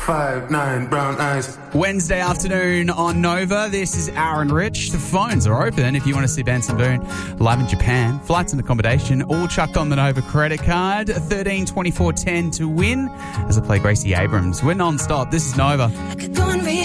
5'9", brown eyes. Wednesday afternoon on Nova. This is Aaron Rich. The phones are open if you want to see Benson Boone live in Japan. Flights and accommodation all chucked on the Nova credit card. 13 24 10 to win as I play Gracie Abrams. We're non-stop. This is Nova.